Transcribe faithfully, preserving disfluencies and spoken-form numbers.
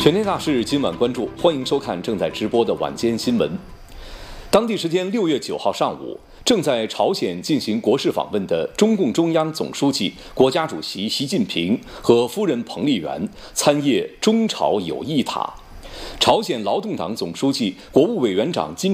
全天大事今晚关注，欢迎收看正在直播的晚间新闻。当地时间六月九号上午，正在朝鲜进行国事访问的中共中央总书记、国家主席习近平和夫人彭丽媛参谒中朝友谊塔。朝鲜劳动党总书记、国务委员长金